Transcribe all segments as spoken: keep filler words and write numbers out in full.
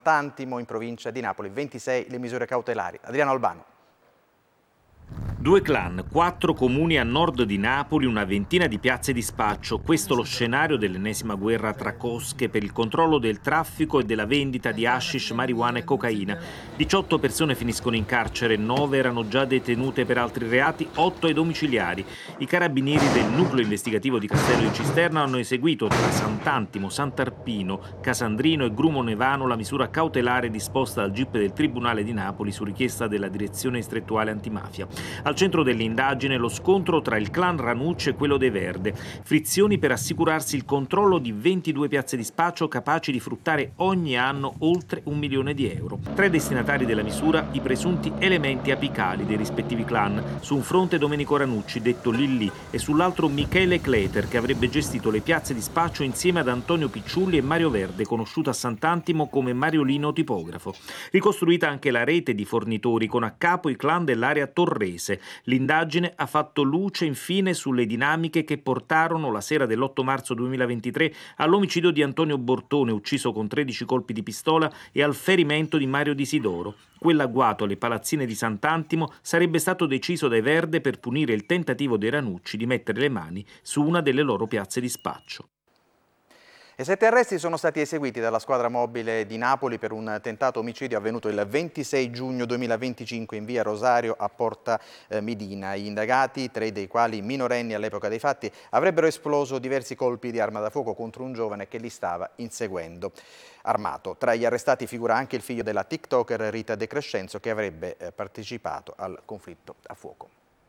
Sant'Antimo in provincia di Napoli, ventisei le misure cautelari. Adriano Albano. Due clan, quattro comuni a nord di Napoli, una ventina di piazze di spaccio. Questo lo scenario dell'ennesima guerra tra cosche per il controllo del traffico e della vendita di hashish, marijuana e cocaina. diciotto persone finiscono in carcere, nove erano già detenute per altri reati, otto ai domiciliari. I carabinieri del nucleo investigativo di Castello in Cisterna hanno eseguito tra Sant'Antimo, Sant'Arpino, Casandrino e Grumo Nevano la misura cautelare disposta dal G I P del Tribunale di Napoli su richiesta della Direzione Distrettuale Antimafia. Al centro dell'indagine lo scontro tra il clan Ranucci e quello dei Verde. Frizioni per assicurarsi il controllo di ventidue piazze di spaccio capaci di fruttare ogni anno oltre un milione di euro. Tra i destinatari della misura i presunti elementi apicali dei rispettivi clan. Su un fronte Domenico Ranucci, detto Lillì, e sull'altro Michele Kleter, che avrebbe gestito le piazze di spaccio insieme ad Antonio Picciulli e Mario Verde, conosciuto a Sant'Antimo come Mariolino Tipografo. Ricostruita anche la rete di fornitori con a capo i clan dell'area torrese. L'indagine ha fatto luce infine sulle dinamiche che portarono la sera dell'otto marzo duemilaventitré all'omicidio di Antonio Bortone, ucciso con tredici colpi di pistola, e al ferimento di Mario Disidoro. Quell'agguato alle palazzine di Sant'Antimo sarebbe stato deciso dai Verde per punire il tentativo dei Ranucci di mettere le mani su una delle loro piazze di spaccio. E sette arresti sono stati eseguiti dalla squadra mobile di Napoli per un tentato omicidio avvenuto il ventisei giugno duemilaventicinque in via Rosario a Porta eh, Midina. Gli indagati, tre dei quali minorenni all'epoca dei fatti, avrebbero esploso diversi colpi di arma da fuoco contro un giovane che li stava inseguendo armato. Tra gli arrestati figura anche il figlio della TikToker Rita De Crescenzo, che avrebbe eh, partecipato al conflitto a fuoco.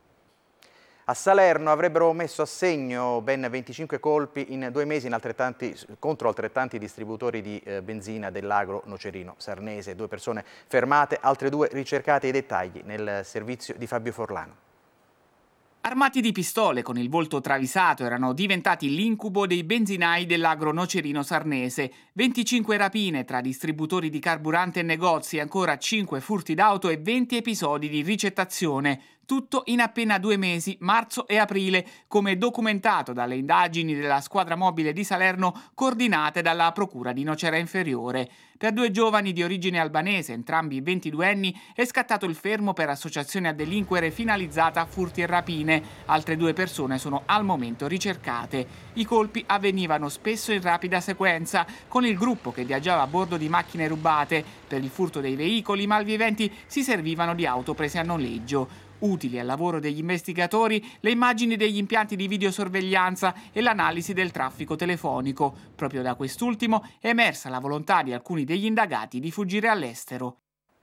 A Salerno avrebbero messo a segno ben venticinque colpi in due mesi in altrettanti, contro altrettanti distributori di eh, benzina dell'agro Nocerino Sarnese. Due persone fermate, altre due ricercate. I dettagli nel servizio di Fabio Forlano. Armati di pistole con il volto travisato erano diventati l'incubo dei benzinai dell'agro Nocerino Sarnese. venticinque rapine tra distributori di carburante e negozi, ancora cinque furti d'auto e venti episodi di ricettazione. Tutto in appena due mesi, marzo e aprile, come documentato dalle indagini della squadra mobile di Salerno coordinate dalla Procura di Nocera Inferiore. Per due giovani di origine albanese, entrambi ventiduenni, è scattato il fermo per associazione a delinquere finalizzata a furti e rapine. Altre due persone sono al momento ricercate. I colpi avvenivano spesso in rapida sequenza, con il gruppo che viaggiava a bordo di macchine rubate. Per il furto dei veicoli, i malviventi si servivano di auto prese a noleggio. Utili al lavoro degli investigatori le immagini degli impianti di videosorveglianza e l'analisi del traffico telefonico. Proprio da quest'ultimo è emersa la volontà di alcuni degli indagati di fuggire all'estero.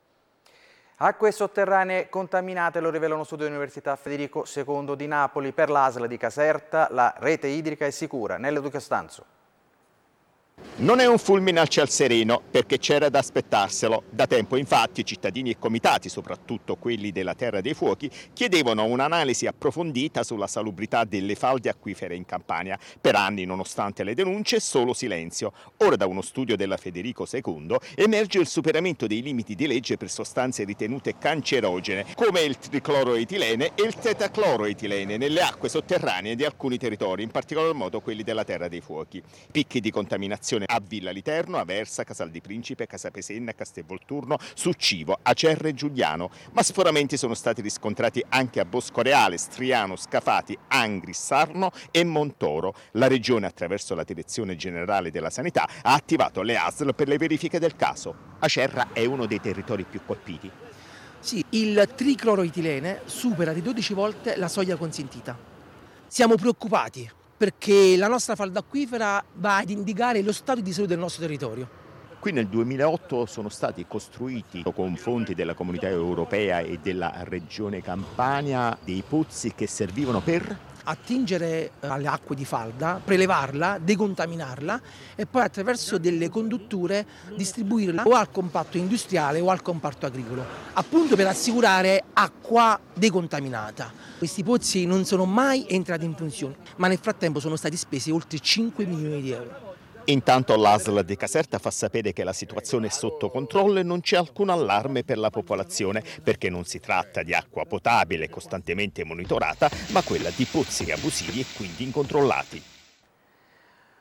Acque sotterranee contaminate, lo rivela uno studio dell'Università Federico secondo di Napoli. Per l'A S L di Caserta la rete idrica è sicura. Nello Duca Stanzo. Non è un fulmine al ciel sereno, perché c'era da aspettarselo. Da tempo infatti cittadini e comitati, soprattutto quelli della Terra dei Fuochi, chiedevano un'analisi approfondita sulla salubrità delle falde acquifere in Campania. Per anni, nonostante le denunce, solo silenzio. Ora da uno studio della Federico secondo emerge il superamento dei limiti di legge per sostanze ritenute cancerogene, come il tricloroetilene e il tetacloroetilene nelle acque sotterranee di alcuni territori, in particolar modo quelli della Terra dei Fuochi. Picchi di contaminazione a Villa Literno, Aversa, Casal di Principe, Casapesenna, Castelvolturno, Succivo, Acerre e Giuliano, ma sforamenti sono stati riscontrati anche a Boscoreale, Striano, Scafati, Angri, Sarno e Montoro. La Regione, attraverso la Direzione Generale della Sanità, ha attivato le A S L per le verifiche del caso. Acerra è uno dei territori più colpiti. Sì, il tricloroetilene supera di dodici volte la soglia consentita. Siamo preoccupati perché la nostra falda acquifera va ad indicare lo stato di salute del nostro territorio. Qui nel duemilaotto sono stati costruiti con fondi della Comunità Europea e della Regione Campania dei pozzi che servivano per attingere alle acque di falda, prelevarla, decontaminarla e poi attraverso delle condutture distribuirla o al comparto industriale o al comparto agricolo, appunto per assicurare acqua decontaminata. Questi pozzi non sono mai entrati in funzione, ma nel frattempo sono stati spesi oltre cinque milioni di euro. Intanto l'A S L di Caserta fa sapere che la situazione è sotto controllo e non c'è alcun allarme per la popolazione, perché non si tratta di acqua potabile costantemente monitorata, ma quella di pozzi abusivi e quindi incontrollati.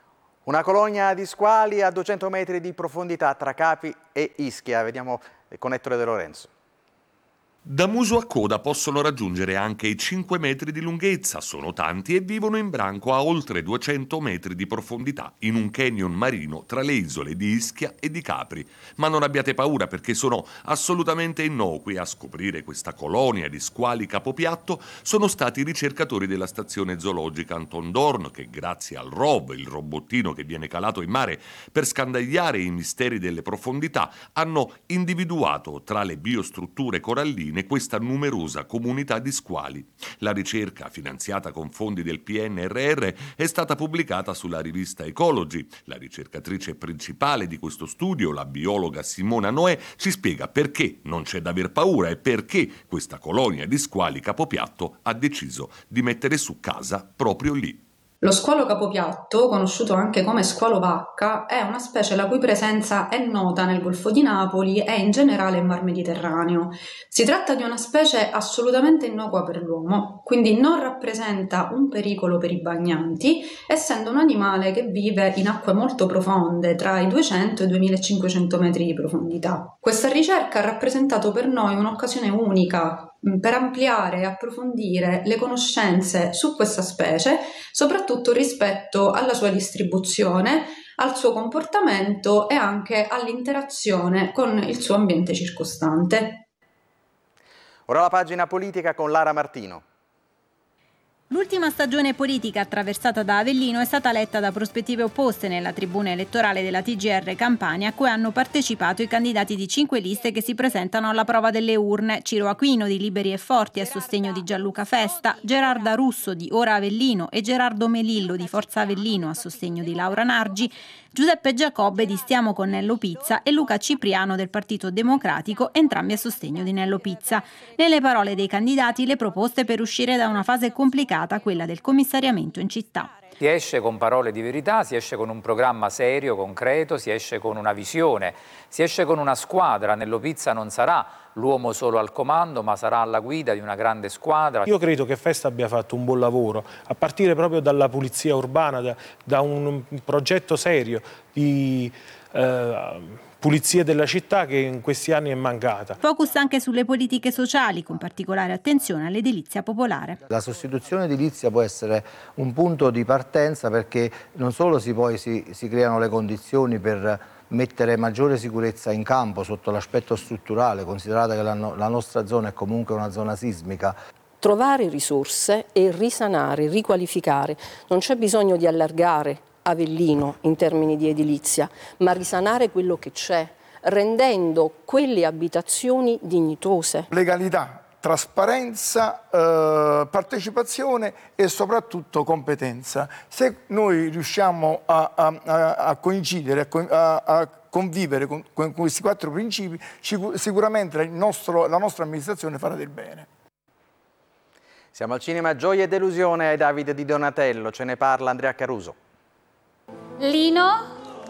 Una colonia di squali a duecento metri di profondità tra Capri e Ischia. Vediamo con Ettore De Lorenzo. Da muso a coda possono raggiungere anche i cinque metri di lunghezza, sono tanti e vivono in branco a oltre duecento metri di profondità in un canyon marino tra le isole di Ischia e di Capri. Ma non abbiate paura perché sono assolutamente innocui. A scoprire questa colonia di squali capopiatto sono stati i ricercatori della stazione zoologica Anton Dorn che grazie al R O V, il robottino che viene calato in mare per scandagliare i misteri delle profondità, hanno individuato tra le biostrutture coralline questa numerosa comunità di squali. La ricerca, finanziata con fondi del P N R R, è stata pubblicata sulla rivista Ecology. La ricercatrice principale di questo studio, la biologa Simona Noè, ci spiega perché non c'è da aver paura e perché questa colonia di squali capopiatto ha deciso di mettere su casa proprio lì. Lo squalo capopiatto, conosciuto anche come squalo vacca, è una specie la cui presenza è nota nel Golfo di Napoli e in generale nel Mar Mediterraneo. Si tratta di una specie assolutamente innocua per l'uomo, quindi non rappresenta un pericolo per i bagnanti, essendo un animale che vive in acque molto profonde, tra i duecento e i duemilacinquecento metri di profondità. Questa ricerca ha rappresentato per noi un'occasione unica per ampliare e approfondire le conoscenze su questa specie, soprattutto rispetto alla sua distribuzione, al suo comportamento e anche all'interazione con il suo ambiente circostante. Ora la pagina politica con Lara Martino. L'ultima stagione politica attraversata da Avellino è stata letta da prospettive opposte nella tribuna elettorale della T G R Campania, a cui hanno partecipato i candidati di cinque liste che si presentano alla prova delle urne: Ciro Aquino di Liberi e Forti a sostegno di Gianluca Festa, Gerarda Russo di Ora Avellino e Gerardo Melillo di Forza Avellino a sostegno di Laura Nargi, Giuseppe Giacobbe di Stiamo con Nello Pizza e Luca Cipriano del Partito Democratico, entrambi a sostegno di Nello Pizza. Nelle parole dei candidati le proposte per uscire da una fase complicata, quella del commissariamento in città. Si esce con parole di verità, si esce con un programma serio, concreto, si esce con una visione, si esce con una squadra. Nello Pizza non sarà l'uomo solo al comando, ma sarà alla guida di una grande squadra. Io credo che Festa abbia fatto un buon lavoro, a partire proprio dalla pulizia urbana, da, da un progetto serio di eh, pulizia della città che in questi anni è mancata. Focus anche sulle politiche sociali, con particolare attenzione all'edilizia popolare. La sostituzione edilizia può essere un punto di partenza perché non solo si, poi si, si creano le condizioni per mettere maggiore sicurezza in campo sotto l'aspetto strutturale, considerata che la, no- la nostra zona è comunque una zona sismica. Trovare risorse e risanare, riqualificare. Non c'è bisogno di allargare Avellino in termini di edilizia, ma risanare quello che c'è, rendendo quelle abitazioni dignitose. Legalità, trasparenza, eh, partecipazione e soprattutto competenza. Se noi riusciamo a, a, a coincidere, a, a convivere con, con questi quattro principi, sicuramente il nostro, la nostra amministrazione farà del bene. Siamo al cinema Gioia e Delusione ai Davide di Donatello, ce ne parla Andrea Caruso. Lino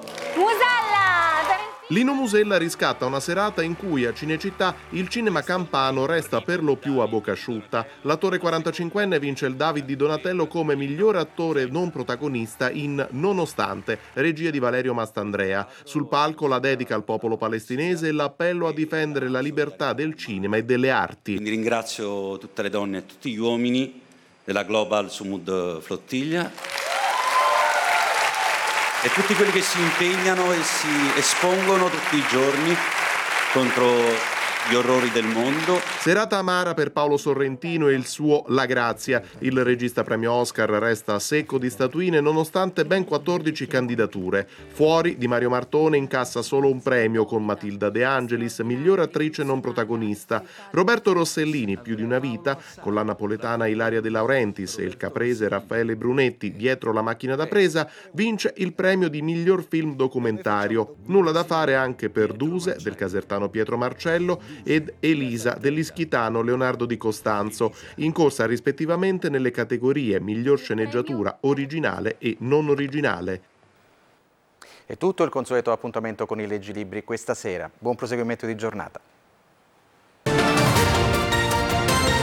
Musella! Lino Musella riscatta una serata in cui a Cinecittà il cinema campano resta per lo più a bocca asciutta. L'attore quarantacinquenne vince il David di Donatello come miglior attore non protagonista in Nonostante, regia di Valerio Mastandrea. Sul palco la dedica al popolo palestinese e l'appello a difendere la libertà del cinema e delle arti. Quindi ringrazio tutte le donne e tutti gli uomini della Global Sumud Flottiglia e tutti quelli che si impegnano e si espongono tutti i giorni contro gli orrori del mondo. Serata amara per Paolo Sorrentino e il suo La Grazia. Il regista premio Oscar resta secco di statuine nonostante ben quattordici candidature. Fuori di Mario Martone incassa solo un premio con Matilda De Angelis, miglior attrice non protagonista. Roberto Rossellini, Più di una vita, con la napoletana Ilaria De Laurentiis e il caprese Raffaele Brunetti, Dietro la macchina da presa, vince il premio di miglior film documentario. Nulla da fare anche per Duse, del casertano Pietro Marcello, ed Elisa dell'ischitano Leonardo Di Costanzo, in corsa rispettivamente nelle categorie miglior sceneggiatura originale e non originale. È tutto il consueto appuntamento con i Leggilibri questa sera. Buon proseguimento di giornata.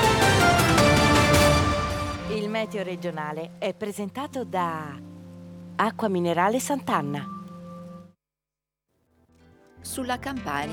Il meteo regionale è presentato da Acqua minerale Sant'Anna. Sulla Campania